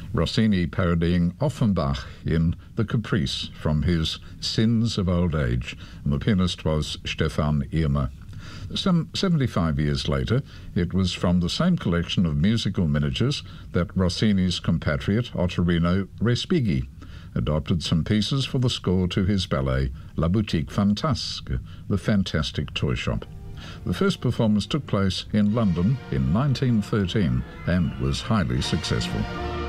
Rossini parodying Offenbach in The Caprice from his Sins of Old Age, and the pianist was Stefan Irmer. Some 75 years later, it was from the same collection of musical miniatures that Rossini's compatriot Ottorino Respighi adopted some pieces for the score to his ballet La Boutique Fantasque, the Fantastic Toy Shop. The first performance took place in London in 1913 and was highly successful.